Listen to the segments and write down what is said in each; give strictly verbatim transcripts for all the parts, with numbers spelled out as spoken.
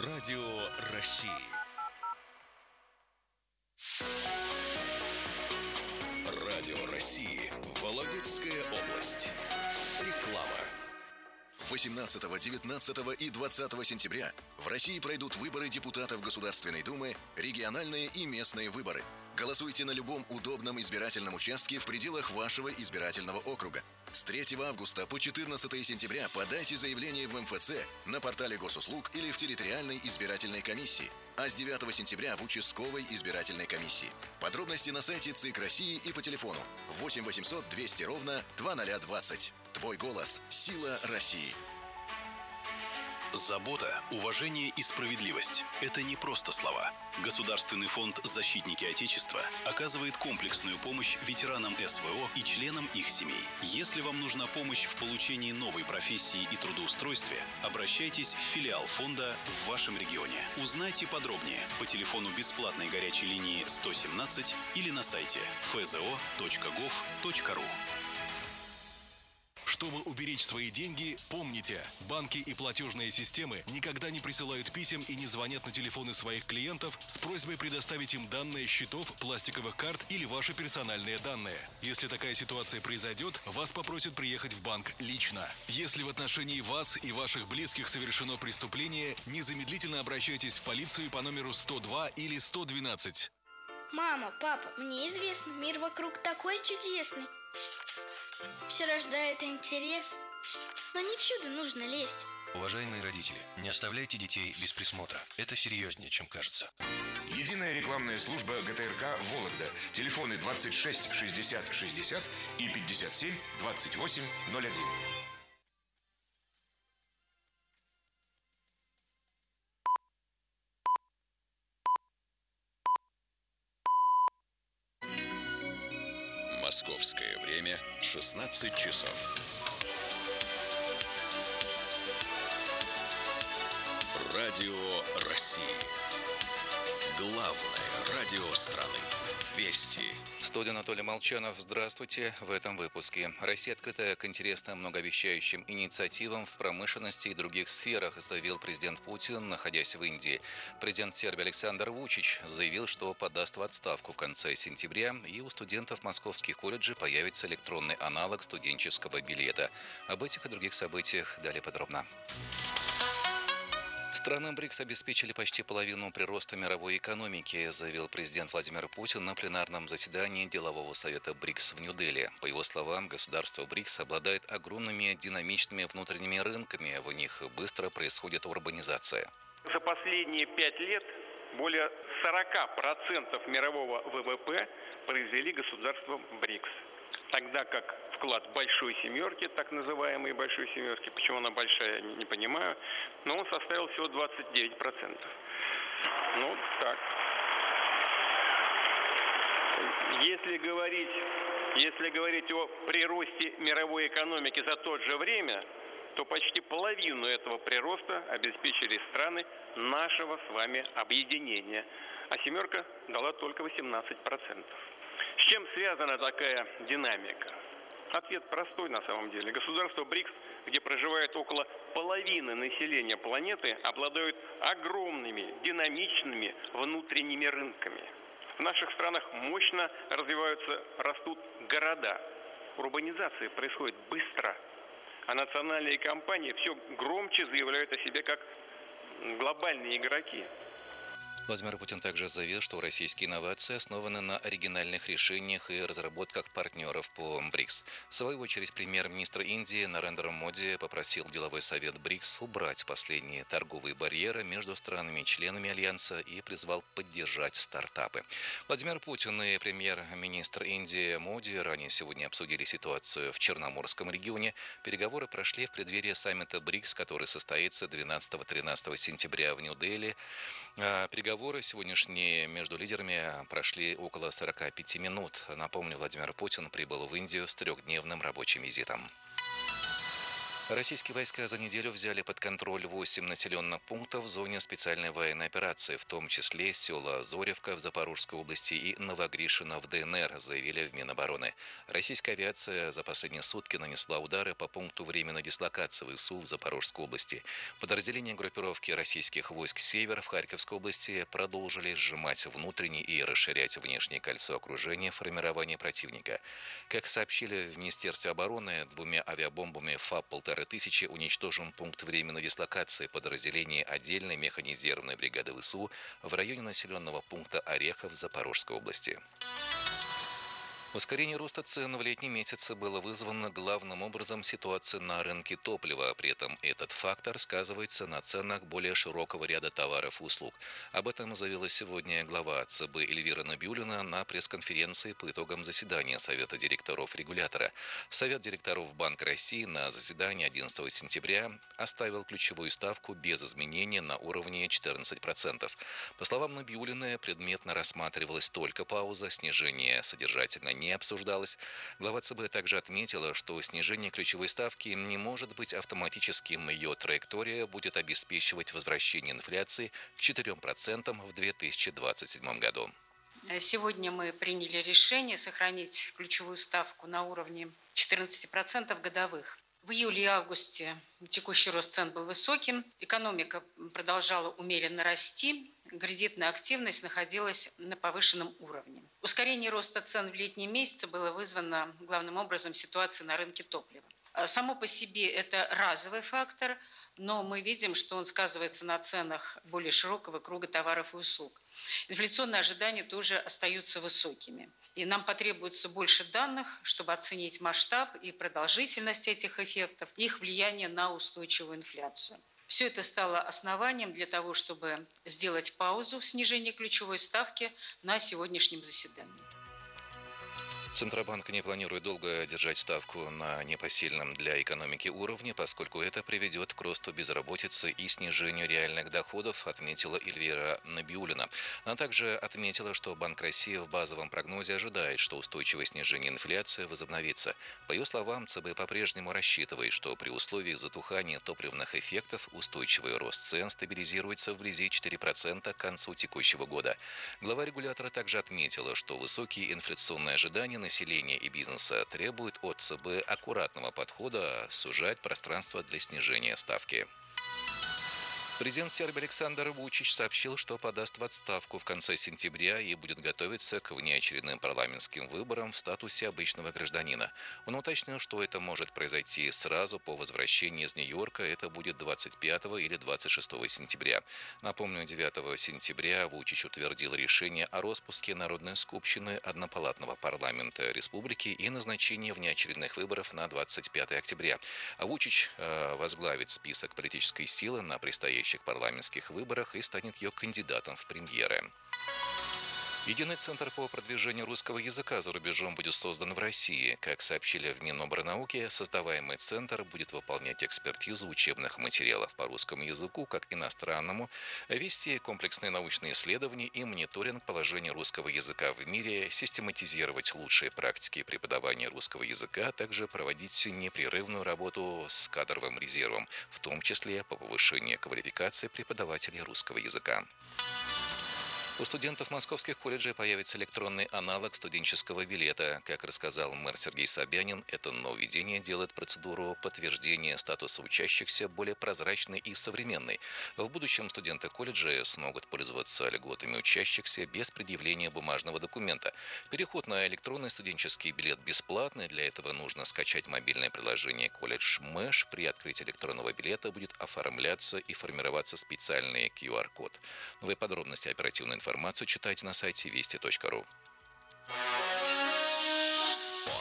Радио России. Радио России. Вологодская область. Реклама. восемнадцатого, девятнадцатого и двадцатого сентября в России пройдут выборы депутатов Государственной Думы, региональные и местные выборы. Голосуйте на любом удобном избирательном участке в пределах вашего избирательного округа. С третьего августа по четырнадцатое сентября подайте заявление в эм эф цэ, на портале госуслуг или в территориальной избирательной комиссии, а с девятого сентября в участковой избирательной комиссии. Подробности на сайте ЦИК России и по телефону восемь восемьсот двести ровно два ноль двадцать. Твой голос – сила России. Забота, уважение и справедливость – это не просто слова. Государственный фонд «Защитники Отечества» оказывает комплексную помощь ветеранам эс вэ о и членам их семей. Если вам нужна помощь в получении новой профессии и трудоустройстве, обращайтесь в филиал фонда в вашем регионе. Узнайте подробнее по телефону бесплатной горячей линии сто семнадцать или на сайте эф зэ о точка гов точка ру. Чтобы уберечь свои деньги, помните, банки и платежные системы никогда не присылают писем и не звонят на телефоны своих клиентов с просьбой предоставить им данные счетов, пластиковых карт или ваши персональные данные. Если такая ситуация произойдет, вас попросят приехать в банк лично. Если в отношении вас и ваших близких совершено преступление, незамедлительно обращайтесь в полицию по номеру сто два или сто двенадцать. Мама, папа, мне известно, мир вокруг такой чудесный. Все рождает интерес, но не всюду нужно лезть. Уважаемые родители, не оставляйте детей без присмотра. Это серьезнее, чем кажется. Единая рекламная служба гэ тэ эр ка «Вологда». Телефоны двадцать шесть шестьдесят шестьдесят и пятьдесят семь двадцать восемь ноль один. Московское время шестнадцать часов. Радио России. Главное радио страны. Вести. В студии Анатолий Молчанов. Здравствуйте. В этом выпуске. Россия открыта к интересным многообещающим инициативам в промышленности и других сферах, заявил президент Путин, находясь в Индии. Президент Сербии Александр Вучич заявил, что подаст в отставку в конце сентября, и у студентов московских колледжей появится электронный аналог студенческого билета. Об этих и других событиях далее подробно. Страны БРИКС обеспечили почти половину прироста мировой экономики, заявил президент Владимир Путин на пленарном заседании делового совета БРИКС в Нью-Дели. По его словам, государство БРИКС обладает огромными динамичными внутренними рынками, в них быстро происходит урбанизация. За последние пять лет более сорок процентов мирового вэ вэ пэ произвели государства БРИКС. Тогда как вклад большой семерки, так называемой большой семерки, почему она большая, не понимаю, но он составил всего двадцать девять процентов. Ну, так. Если говорить, если говорить о приросте мировой экономики за то же время, то почти половину этого прироста обеспечили страны нашего с вами объединения, а семерка дала только восемнадцать процентов. С чем связана такая динамика? Ответ простой на самом деле. Государства БРИКС, где проживает около половины населения планеты, обладают огромными, динамичными внутренними рынками. В наших странах мощно развиваются, растут города. Урбанизация происходит быстро, а национальные компании все громче заявляют о себе как глобальные игроки. Владимир Путин также заявил, что российские инновации основаны на оригинальных решениях и разработках партнеров по БРИКС. В свою очередь, премьер-министр Индии Нарендра Моди попросил деловой совет БРИКС убрать последние торговые барьеры между странами-членами Альянса и призвал поддержать стартапы. Владимир Путин и премьер-министр Индии Моди ранее сегодня обсудили ситуацию в Черноморском регионе. Переговоры прошли в преддверии саммита БРИКС, который состоится двенадцатого-тринадцатого сентября в Нью-Дели. Переговоры сегодняшние между лидерами прошли около сорока пяти минут. Напомню, Владимир Путин прибыл в Индию с трехдневным рабочим визитом. Российские войска за неделю взяли под контроль восемь населенных пунктов в зоне специальной военной операции, в том числе села Зоревка в Запорожской области и Новогришино в ДНР, заявили в Минобороны. Российская авиация за последние сутки нанесла удары по пункту временной дислокации ВСУ в Запорожской области. Подразделения группировки российских войск «Север» в Харьковской области продолжили сжимать внутреннее и расширять внешнее кольцо окружения формирования противника. Как сообщили в Министерстве обороны, двумя авиабомбами ФАП полтора тысячи уничтожен пункт временной дислокации подразделений отдельной механизированной бригады ВСУ в районе населенного пункта Орехов Запорожской области. Ускорение роста цен в летние месяцы было вызвано главным образом ситуацией на рынке топлива. При этом этот фактор сказывается на ценах более широкого ряда товаров и услуг. Об этом заявила сегодня глава ЦБ Эльвира Набиуллина на пресс-конференции по итогам заседания Совета директоров регулятора. Совет директоров Банка России на заседании одиннадцатого сентября оставил ключевую ставку без изменения на уровне четырнадцать процентов. По словам Набиуллиной, предметно рассматривалась только пауза, снижение содержательно не обсуждалось. Глава ЦБ также отметила, что снижение ключевой ставки не может быть автоматическим. Ее траектория будет обеспечивать возвращение инфляции к четырем процентам в две тысячи двадцать седьмом году. Сегодня мы приняли решение сохранить ключевую ставку на уровне четырнадцати процентов годовых. В июле и августе текущий рост цен был высоким, экономика продолжала умеренно расти, кредитная активность находилась на повышенном уровне. Ускорение роста цен в летние месяцы было вызвано главным образом ситуацией на рынке топлива. Само по себе это разовый фактор, но мы видим, что он сказывается на ценах более широкого круга товаров и услуг. Инфляционные ожидания тоже остаются высокими. И нам потребуется больше данных, чтобы оценить масштаб и продолжительность этих эффектов, их влияние на устойчивую инфляцию. Все это стало основанием для того, чтобы сделать паузу в снижении ключевой ставки на сегодняшнем заседании. Центробанк не планирует долго держать ставку на непосильном для экономики уровне, поскольку это приведет к росту безработицы и снижению реальных доходов, отметила Эльвира Набиуллина. Она также отметила, что Банк России в базовом прогнозе ожидает, что устойчивое снижение инфляции возобновится. По ее словам, ЦБ по-прежнему рассчитывает, что при условии затухания топливных эффектов устойчивый рост цен стабилизируется вблизи четырёх процентов к концу текущего года. Глава регулятора также отметила, что высокие инфляционные ожидания населения и бизнеса требуют от ЦБ аккуратного подхода, сужать пространство для снижения ставки. Президент Сербии Александр Вучич сообщил, что подаст в отставку в конце сентября и будет готовиться к внеочередным парламентским выборам в статусе обычного гражданина. Он уточнил, что это может произойти сразу по возвращении из Нью-Йорка, это будет двадцать пятого или двадцать шестого сентября. Напомню, девятого сентября Вучич утвердил решение о распуске Народной Скупщины однопалатного парламента республики и назначении внеочередных выборов на двадцать пятого октября. А Вучич э, возглавит список политической силы на предстоящем парламентских выборах и станет ее кандидатом в премьеры. Единый центр по продвижению русского языка за рубежом будет создан в России. Как сообщили в Минобрнауки, создаваемый центр будет выполнять экспертизу учебных материалов по русскому языку как иностранному, вести комплексные научные исследования и мониторинг положения русского языка в мире, систематизировать лучшие практики преподавания русского языка, а также проводить непрерывную работу с кадровым резервом, в том числе по повышению квалификации преподавателей русского языка. У студентов московских колледжей появится электронный аналог студенческого билета. Как рассказал мэр Сергей Собянин, это нововведение делает процедуру подтверждения статуса учащихся более прозрачной и современной. В будущем студенты колледжа смогут пользоваться льготами учащихся без предъявления бумажного документа. Переход на электронный студенческий билет бесплатный. Для этого нужно скачать мобильное приложение «Колледж Мэш». При открытии электронного билета будет оформляться и формироваться специальный ку ар код. Новые подробности оперативной информации Информацию читайте на сайте вести точка ру. Спорт.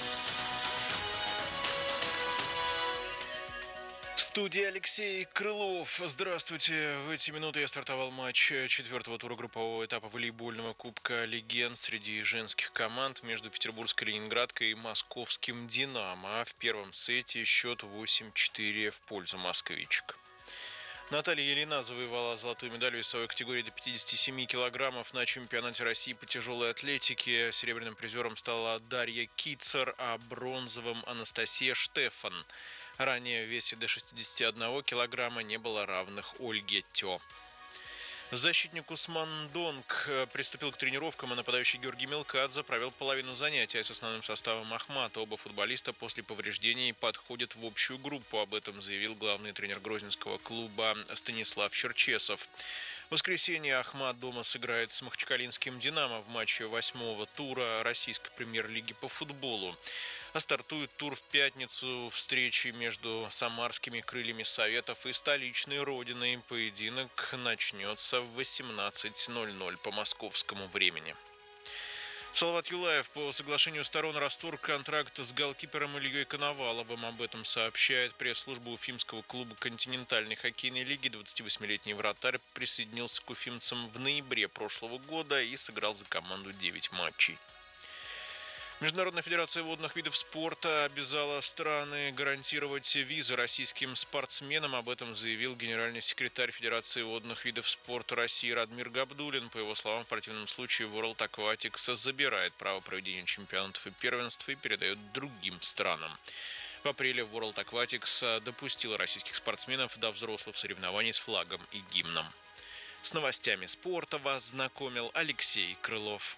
В студии Алексей Крылов. Здравствуйте. В эти минуты я стартовал матч четвертого тура группового этапа волейбольного Кубка Легенд среди женских команд между Петербургской Ленинградкой и Московским Динамо. В первом сете счет восемь-четыре в пользу москвичек. Наталья Елена завоевала золотую медаль в весовой категории до пятидесяти семи килограммов на чемпионате России по тяжелой атлетике. Серебряным призером стала Дарья Кицер, а бронзовым Анастасия Штефан. Ранее в весе до шестидесяти одного килограмма не было равных Ольге Тё. Защитник Усман Донг приступил к тренировкам, а нападающий Георгий Мелкадзе провел половину занятия с основным составом Ахмата. Оба футболиста после повреждений подходят в общую группу. Об этом заявил главный тренер грозненского клуба Станислав Черчесов. В воскресенье Ахмат дома сыграет с махачкалинским «Динамо» в матче восьмого тура российской премьер-лиги по футболу. А стартует тур в пятницу встречи между самарскими крыльями Советов и столичной Родиной. Поединок начнется в восемнадцать ноль ноль по московскому времени. Салават Юлаев по соглашению сторон расторг контракт с голкипером Ильей Коноваловым. Об этом сообщает пресс-служба уфимского клуба континентальной хоккейной лиги. двадцативосьмилетний вратарь присоединился к уфимцам в ноябре прошлого года и сыграл за команду девять матчей. Международная федерация водных видов спорта обязала страны гарантировать визы российским спортсменам. Об этом заявил генеральный секретарь Федерации водных видов спорта России Радмир Габдуллин. По его словам, в противном случае World Aquatics забирает право проведения чемпионатов и первенств и передает другим странам. В апреле World Aquatics допустила российских спортсменов до взрослых соревнований с флагом и гимном. С новостями спорта вас знакомил Алексей Крылов.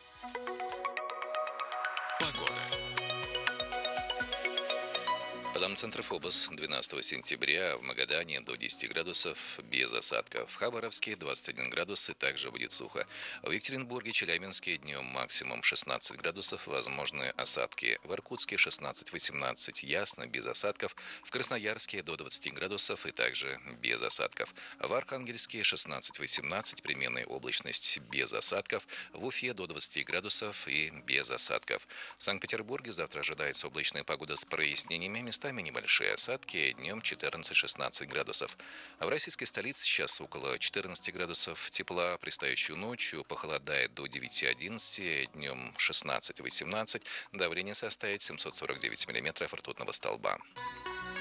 По данным Центра ФОБОС, двенадцатого сентября в Магадане до десяти градусов без осадков. В Хабаровске двадцать один градус и также будет сухо. В Екатеринбурге, Челябинске днем максимум шестнадцать градусов, возможны осадки. В Иркутске шестнадцать-восемнадцать, ясно, без осадков. В Красноярске до двадцати градусов и также без осадков. В Архангельске шестнадцать-восемнадцать, переменная облачность без осадков. В Уфе до двадцати градусов и без осадков. В Санкт-Петербурге завтра ожидается облачная погода с прояснениями, местами небольшие осадки, днем четырнадцать-шестнадцать градусов. А в российской столице сейчас около четырнадцати градусов тепла, предстоящую ночью похолодает до девяти-одиннадцати, днем шестнадцать-восемнадцать, давление составит семьсот сорок девять миллиметров ртутного столба.